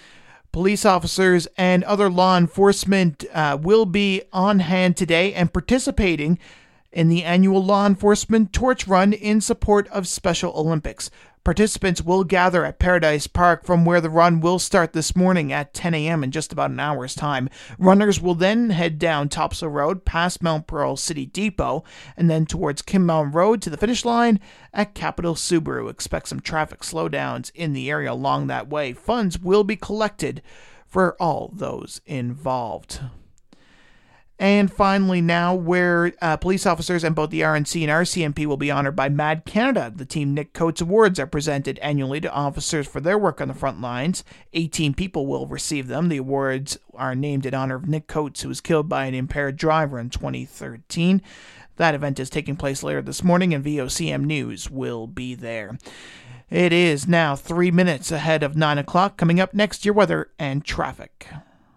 Police officers and other law enforcement uh, will be on hand today and participating in the annual Law Enforcement Torch Run in support of Special Olympics. Participants will gather at Paradise Park, from where the run will start this morning at ten a.m. in just about an hour's time. Runners will then head down Topsail Road past Mount Pearl City Depot and then towards Kim Mountain Road to the finish line at Capital Subaru. Expect some traffic slowdowns in the area along that way. Funds will be collected for all those involved. And finally now, where uh, police officers and both the R N C and R C M P will be honored by Mad Canada. The Team Nick Coates Awards are presented annually to officers for their work on the front lines. eighteen people will receive them. The awards are named in honor of Nick Coates, who was killed by an impaired driver in twenty thirteen. That event is taking place later this morning, and V O C M News will be there. It is now three minutes ahead of nine o'clock. Coming up next, your weather and traffic.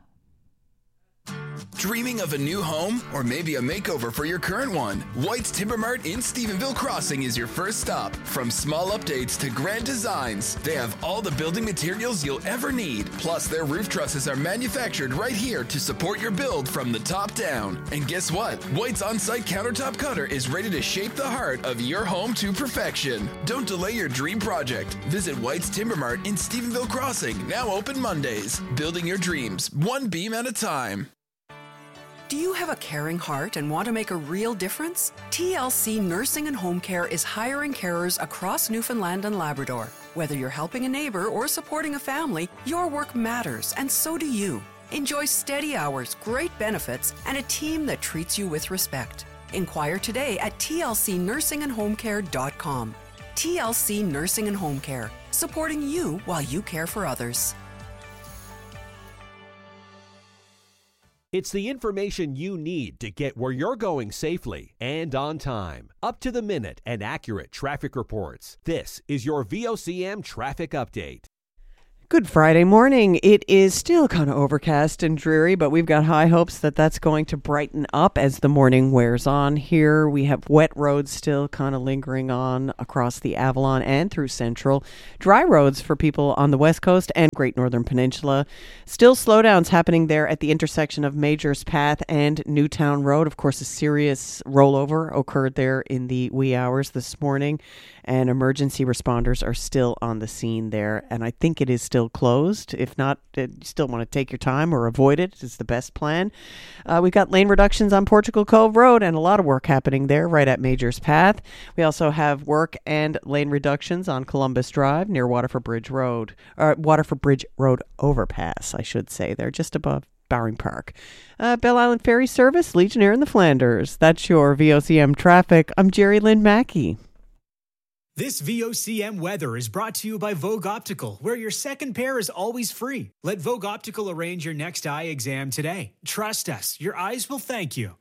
Dreaming of a new home or maybe a makeover for your current one? White's Timber Mart in Stephenville Crossing is your first stop. From small updates to grand designs, they have all the building materials you'll ever need. Plus, their roof trusses are manufactured right here to support your build from the top down. And guess what? White's on-site countertop cutter is ready to shape the heart of your home to perfection. Don't delay your dream project. Visit White's Timber Mart in Stephenville Crossing, now open Mondays. Building your dreams, one beam at a time. Do you have a caring heart and want to make a real difference? T L C Nursing and Home Care is hiring carers across Newfoundland and Labrador. Whether you're helping a neighbor or supporting a family, your work matters, and so do you. Enjoy steady hours, great benefits, and a team that treats you with respect. Inquire today at T L C nursing and home care dot com. T L C Nursing and Home Care, supporting you while you care for others. It's the information you need to get where you're going safely and on time. Up to the minute and accurate traffic reports. This is your V O C M Traffic Update. Good Friday morning. It is still kind of overcast and dreary, but we've got high hopes that that's going to brighten up as the morning wears on. Here we have wet roads still kind of lingering on across the Avalon and through Central. Dry roads for people on the West Coast and Great Northern Peninsula. Still slowdowns happening there at the intersection of Majors Path and Newtown Road. Of course, a serious rollover occurred there in the wee hours this morning, and emergency responders are still on the scene there, and I think it is still closed. If not, you still want to take your time or avoid it. It's the best plan. Uh, we've got lane reductions on Portugal Cove Road and a lot of work happening there right at Majors Path. We also have work and lane reductions on Columbus Drive near Waterford Bridge Road, or Waterford Bridge Road overpass, I should say. They're just above Bowring Park. Uh, Bell Island Ferry Service, Legionnaire in the Flanders. That's your V O C M traffic. I'm Jerry Lynn Mackey. This V O C M weather is brought to you by Vogue Optical, where your second pair is always free. Let Vogue Optical arrange your next eye exam today. Trust us, your eyes will thank you.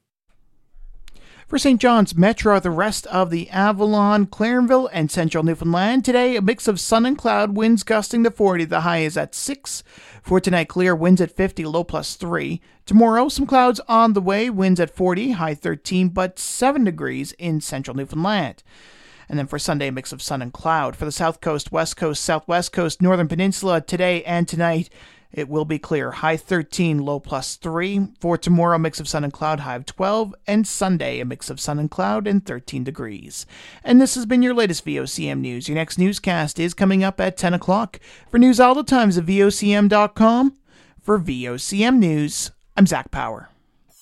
For Saint John's Metro, the rest of the Avalon, Clarenville, and Central Newfoundland. Today, a mix of sun and cloud, winds gusting to forty. The high is at six. For tonight, clear, winds at fifty, low plus three. Tomorrow, some clouds on the way, winds at forty, high thirteen, but seven degrees in Central Newfoundland. And then for Sunday, a mix of sun and cloud. For the South Coast, West Coast, Southwest Coast, Northern Peninsula, today and tonight, it will be clear. High thirteen, low plus three. For tomorrow, a mix of sun and cloud, high of twelve. And Sunday, a mix of sun and cloud and thirteen degrees. And this has been your latest V O C M News. Your next newscast is coming up at ten o'clock. For news all the times at V O C M dot com. For V O C M News, I'm Zach Power.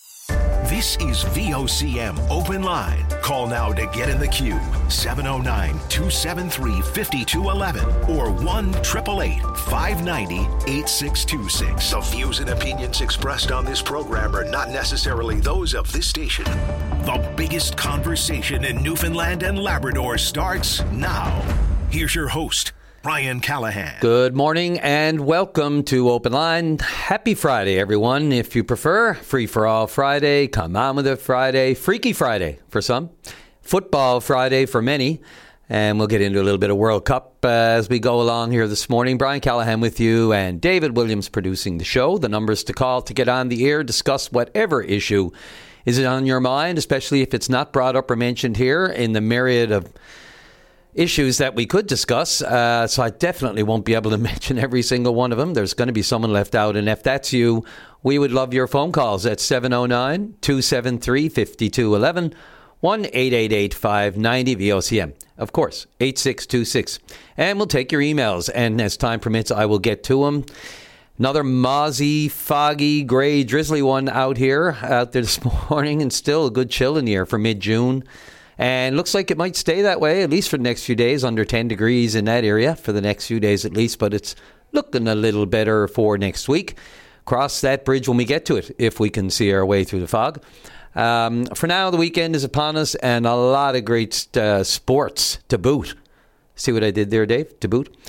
This is V O C M Open Line. Call now to get in the queue. seven oh nine, two seven three, five two one one or one eight eight eight, five nine zero, eight six two six. The views and opinions expressed on this program are not necessarily those of this station. The biggest conversation in Newfoundland and Labrador starts now. Here's your host, Brian Callahan. Good morning and welcome to Open Line. Happy Friday, everyone. If you prefer, Free for All Friday, Come On With It Friday, Freaky Friday for some, Football Friday for many, and we'll get into a little bit of World Cup uh, as we go along here this morning. Brian Callahan with you and David Williams producing the show. The numbers to call to get on the air, discuss whatever issue is on your mind, especially if it's not brought up or mentioned here in the myriad of issues that we could discuss, uh, so I definitely won't be able to mention every single one of them. There's going to be someone left out, and if that's you, we would love your phone calls at seven oh nine, two seven three, five two one one, one eight eight eight, five nine zero, V O C M. Of course, eight six two six. And we'll take your emails, and as time permits, I will get to them. Another mozzy, foggy, gray, drizzly one out here, out there this morning, and still a good chill in the air for mid-June. And looks like it might stay that way, at least for the next few days, under ten degrees in that area for the next few days at least. But it's looking a little better for next week. Cross that bridge when we get to it, if we can see our way through the fog. Um, for now, the weekend is upon us, and a lot of great uh, sports to boot. See what I did there, Dave? To boot.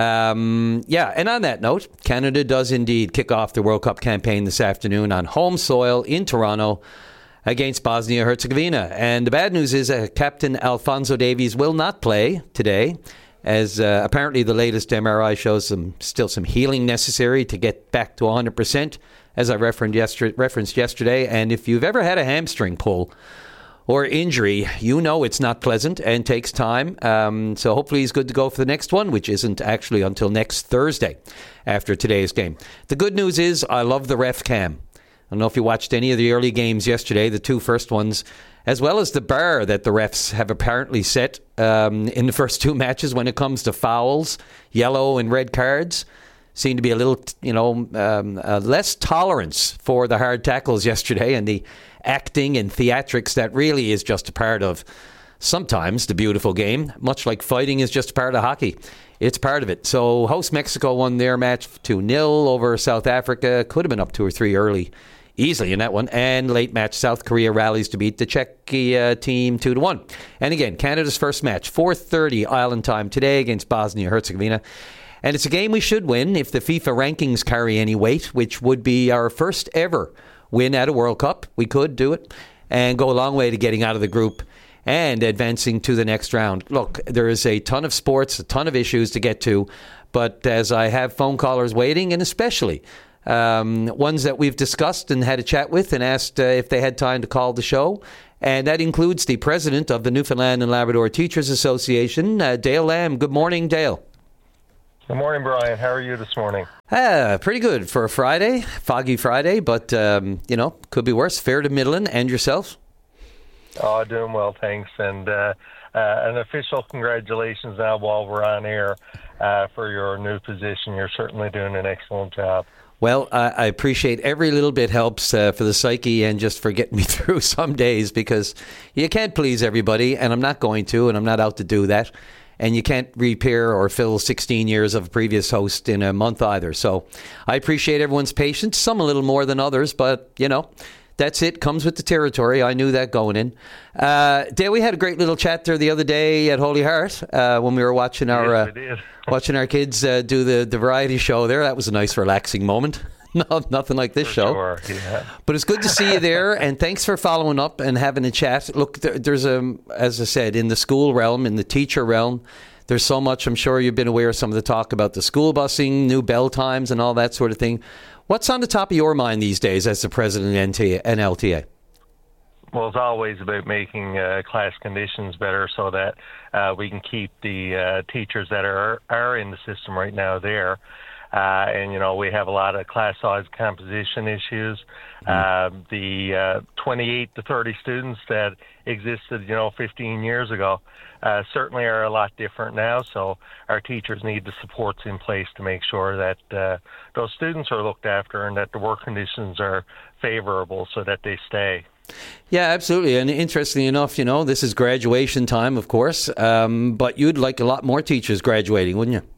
Um, yeah, and on that note, Canada does indeed kick off the World Cup campaign this afternoon on home soil in Toronto against Bosnia-Herzegovina. And the bad news is that Captain Alphonso Davies will not play today, as uh, apparently the latest M R I shows some still some healing necessary to get back to one hundred percent, as I referenced yesterday, referenced yesterday. And if you've ever had a hamstring pull or injury, you know it's not pleasant and takes time. Um, so hopefully he's good to go for the next one, which isn't actually until next Thursday after today's game. The good news is I love the ref cam. I don't know if you watched any of the early games yesterday, the two first ones, as well as the bar that the refs have apparently set um, in the first two matches when it comes to fouls, yellow and red cards. Seemed to be a little, you know, um, uh, less tolerance for the hard tackles yesterday and the acting and theatrics that really is just a part of sometimes the beautiful game, much like fighting is just a part of hockey. It's part of it. So host Mexico won their match two nil over South Africa. Could have been up two or three early, easily in that one. And late match, South Korea rallies to beat the Czechia team two to one. And again, Canada's first match, four thirty Island time today against Bosnia-Herzegovina. And it's a game we should win if the FIFA rankings carry any weight, which would be our first ever win at a World Cup. We could do it and go a long way to getting out of the group and advancing to the next round. Look, there is a ton of sports, a ton of issues to get to, but as I have phone callers waiting, and especially um, ones that we've discussed and had a chat with and asked uh, if they had time to call the show, and that includes the president of the Newfoundland and Labrador Teachers Association, uh, Dale Lamb. Good morning, Dale. Good morning, Brian. How are you this morning? Ah, pretty good for a Friday, foggy Friday, but, um, you know, could be worse. Fair to middling. And yourself? Oh, doing well, thanks. And uh, uh, an official congratulations now while we're on air uh, for your new position. You're certainly doing an excellent job. Well, I, I appreciate every little bit helps uh, for the psyche and just for getting me through some days, because you can't please everybody, and I'm not going to, and I'm not out to do that. And you can't repair or fill sixteen years of a previous host in a month either. So I appreciate everyone's patience, some a little more than others, but, you know, that's it. Comes with the territory. I knew that going in. Uh, Dale, we had a great little chat there the other day at Holy Heart uh, when we were watching our uh, yes, watching our kids uh, do the, the variety show there. That was a nice, relaxing moment. No, nothing like this For show. Sure, yeah. But it's good to see you there, and thanks for following up and having a chat. Look, there, there's a, as I said, in the school realm, in the teacher realm, there's so much. I'm sure you've been aware of some of the talk about the school busing, new bell times, and all that sort of thing. What's on the top of your mind these days as the president of N L T A? Well, it's always about making uh, class conditions better so that uh, we can keep the uh, teachers that are are in the system right now there. Uh, and, you know, we have a lot of class size composition issues. Mm-hmm. Uh, the uh, twenty-eight to thirty students that existed, you know, fifteen years ago uh, certainly are a lot different now. So our teachers need the supports in place to make sure that uh, those students are looked after and that the work conditions are favorable so that they stay. Yeah, absolutely. And interestingly enough, you know, this is graduation time, of course, um, but you'd like a lot more teachers graduating, wouldn't you?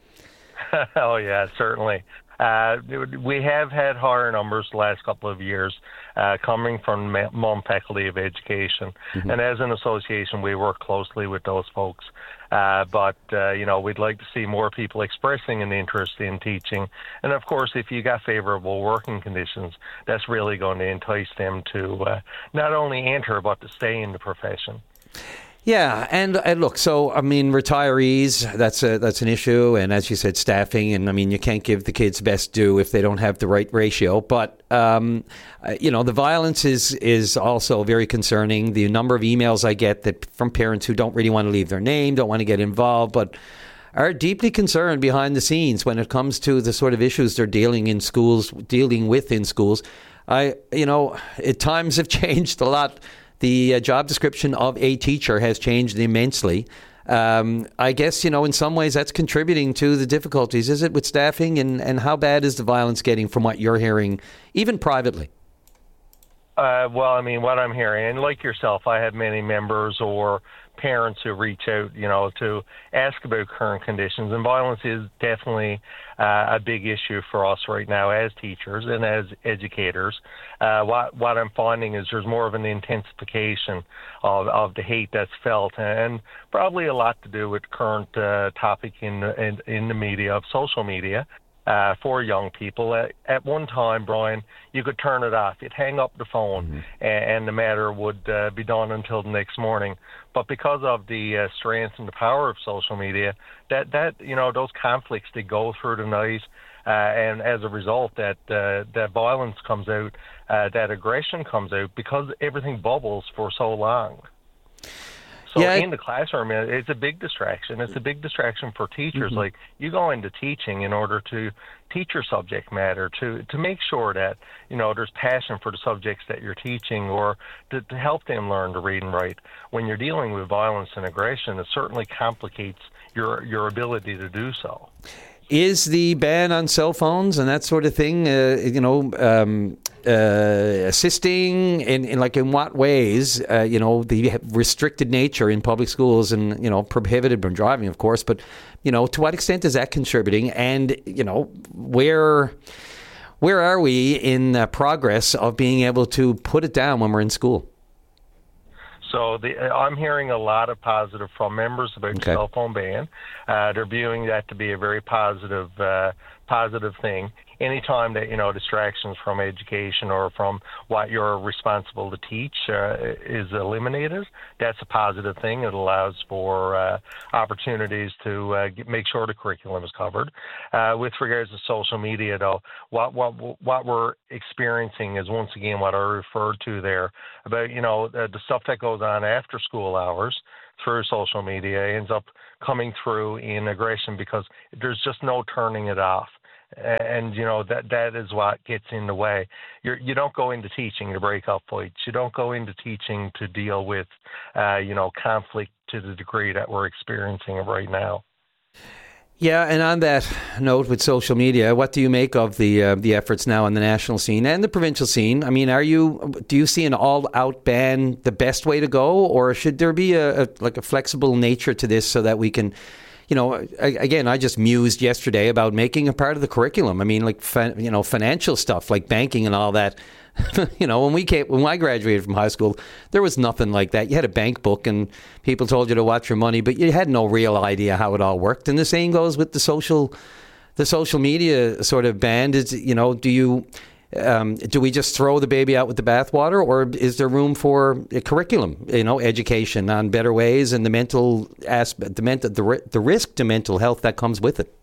Oh, yeah, certainly. Uh, we have had higher numbers the last couple of years uh, coming from Mullum Faculty of Education. Mm-hmm. And as an association, we work closely with those folks. Uh, but, uh, you know, we'd like to see more people expressing an interest in teaching. And, of course, if you got favorable working conditions, that's really going to entice them to uh, not only enter, but to stay in the profession. Yeah, and, and look, so, I mean, retirees, that's a, that's an issue, and as you said, staffing, and, I mean, you can't give the kids best due if they don't have the right ratio, but, um, you know, the violence is, is also very concerning. The number of emails I get that from parents who don't really want to leave their name, don't want to get involved, but are deeply concerned behind the scenes when it comes to the sort of issues they're dealing in schools, dealing with in schools. I, you know, it, times have changed a lot. The uh, job description of a teacher has changed immensely. Um, I guess, you know, in some ways that's contributing to the difficulties. Is it with staffing? And, and how bad is the violence getting from what you're hearing, even privately? Uh, well, I mean, what I'm hearing, and like yourself, I have many members or parents who reach out, you know, to ask about current conditions. And violence is definitely uh, a big issue for us right now as teachers and as educators. Uh, what, what I'm finding is there's more of an intensification of, of the hate that's felt, and probably a lot to do with current uh, topic in, in, in the media, of social media. Uh, for young people. At, at one time, Brian, you could turn it off. You'd hang up the phone, mm-hmm. and, and the matter would uh, be done until the next morning. But because of the uh, strength and the power of social media, that, that you know, those conflicts, they go through the night, uh, and as a result, that uh, that violence comes out, uh, that aggression comes out, because everything bubbles for so long. So yeah. In the classroom, it's a big distraction. It's a big distraction for teachers. Mm-hmm. Like, you go into teaching in order to teach your subject matter, to, to make sure that, you know, there's passion for the subjects that you're teaching, or to, to help them learn to read and write. When you're dealing with violence and aggression, it certainly complicates your your ability to do so. Is the ban on cell phones and that sort of thing, uh, you know, um, uh, assisting in, in like in what ways? Uh, you know, the restricted nature in public schools, and you know, prohibited from driving, of course. But you know, to what extent is that contributing? And you know, where where are we in the progress of being able to put it down when we're in school? So the, I'm hearing a lot of positive from members about Okay. the cell phone ban. Uh, they're viewing that to be a very positive, uh, positive thing. Anytime that, you know, distractions from education or from what you're responsible to teach uh, is eliminated, that's a positive thing. It allows for uh, opportunities to uh, get, make sure the curriculum is covered. Uh, with regards to social media, though, what what what we're experiencing is once again what I referred to there about, you know, the, the stuff that goes on after school hours through social media ends up coming through in aggression because there's just no turning it off. And, you know, that that is what gets in the way. You're, you don't go into teaching to break up fights. You don't go into teaching to deal with, uh, you know, conflict to the degree that we're experiencing it right now. Yeah, and on that note with social media, what do you make of the uh, the efforts now on the national scene and the provincial scene? I mean, are you do you see an all-out ban the best way to go, or should there be a, a like a flexible nature to this so that we can, you know, again, I just mused yesterday about making a part of the curriculum. I mean, like, you know, financial stuff like banking and all that. You know, when we came, when I graduated from high school, there was nothing like that. You had a bank book and people told you to watch your money, but you had no real idea how it all worked. And the same goes with the social, the social media sort of band. Is, you know, do you, um, do we just throw the baby out with the bathwater, or is there room for a curriculum, you know, education on better ways and the mental aspect, the mental, the, the risk to mental health that comes with it?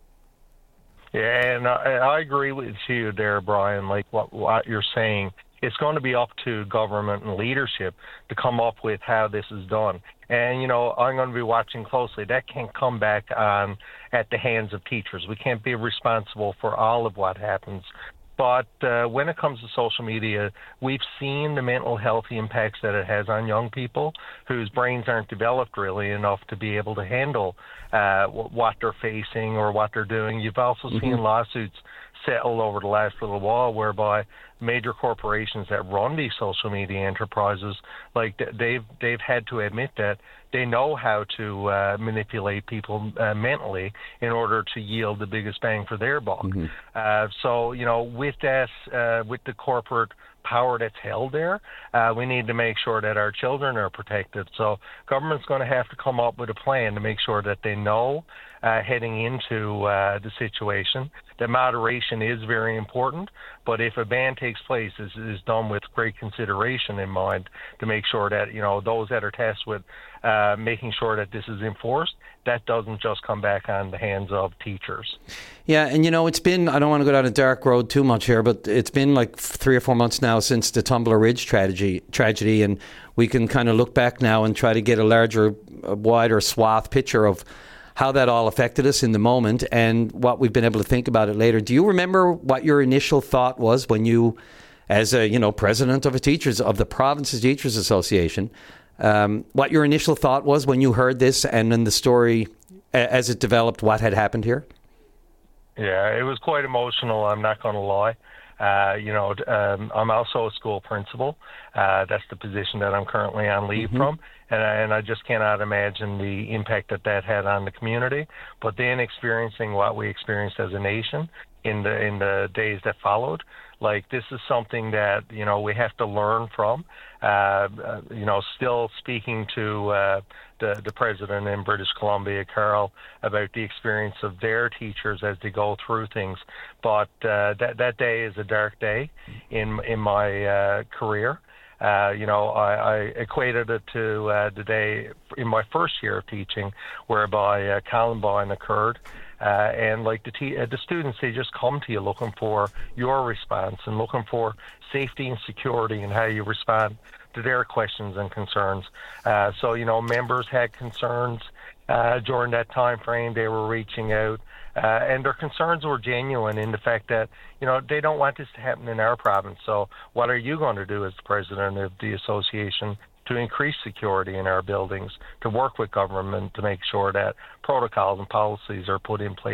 Yeah, and I, I agree with you there, Brian, like what, what you're saying. It's going to be up to government and leadership to come up with how this is done. And, you know, I'm going to be watching closely. That can't come back on at the hands of teachers. We can't be responsible for all of what happens. But uh, when it comes to social media, we've seen the mental health impacts that it has on young people whose brains aren't developed really enough to be able to handle uh, what they're facing or what they're doing. You've also mm-hmm. seen lawsuits settle over the last little while whereby major corporations that run these social media enterprises, like they've they've had to admit that they know how to uh, manipulate people uh, mentally in order to yield the biggest bang for their buck. Mm-hmm. Uh, so, you know, with that, uh, with the corporate power that's held there, uh, we need to make sure that our children are protected. So government's going to have to come up with a plan to make sure that they know uh, heading into uh, the situation that moderation is very important, but if a ban takes place, is is done with great consideration in mind to make sure that, you know, those that are tasked with uh, making sure that this is enforced, that doesn't just come back on the hands of teachers. Yeah, and you know, it's been, I don't want to go down a dark road too much here, but it's been like three or four months now since the Tumbler Ridge tragedy, tragedy, and we can kind of look back now and try to get a larger, a wider swath picture of how that all affected us in the moment and what we've been able to think about it later. Do you remember what your initial thought was when you, as a, you know, president of a teachers of the Province's Teachers Association, um, what your initial thought was when you heard this and then the story as it developed, what had happened here? Yeah, it was quite emotional, I'm not going to lie. Uh, you know, um, I'm also a school principal. Uh, that's the position that I'm currently on leave mm-hmm. from. And I, and I just cannot imagine the impact that that had on the community. But then experiencing what we experienced as a nation in the in the days that followed, like this is something that, you know, we have to learn from. Uh, uh, you know, still speaking to uh, the, the president in British Columbia, Carl, about the experience of their teachers as they go through things. But uh, that that day is a dark day in in my uh, career. Uh, you know, I, I equated it to uh, the day in my first year of teaching, whereby uh, Columbine occurred. Uh, and like the, te- uh, the students, they just come to you looking for your response and looking for safety and security and how you respond to their questions and concerns. Uh, so, you know, members had concerns uh, during that time frame. They were reaching out. Uh, and their concerns were genuine in the fact that, you know, they don't want this to happen in our province. So what are you going to do as the president of the association to increase security in our buildings, to work with government to make sure that protocols and policies are put in place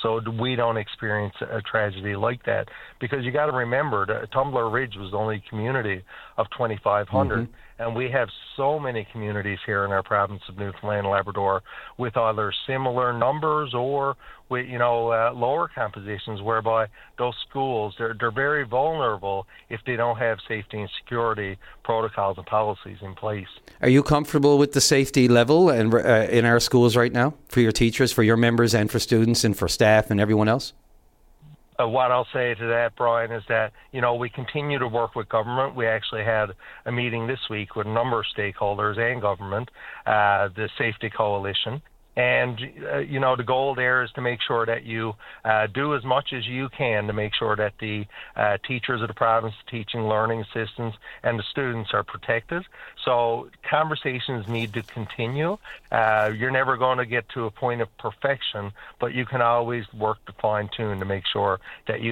so we don't experience a tragedy like that. Because you got to remember that Tumbler Ridge was the only community of twenty-five hundred. Mm-hmm. And we have so many communities here in our province of Newfoundland and Labrador with either similar numbers or with, you know, uh, lower compositions, whereby those schools, they're, they're very vulnerable if they don't have safety and security protocols and policies in place. Are you comfortable with the safety level and uh, in our schools right now for your teachers, for your members, and for students and for staff and everyone else? Uh, what I'll say to that, Brian, is that, you know, we continue to work with government. We actually had a meeting this week with a number of stakeholders and government, uh, the Safety Coalition. And, uh, you know, the goal there is to make sure that you uh, do as much as you can to make sure that the uh, teachers of the province, teaching, learning assistants, and the students are protected. So conversations need to continue. Uh, you're never going to get to a point of perfection, but you can always work to fine-tune to make sure that you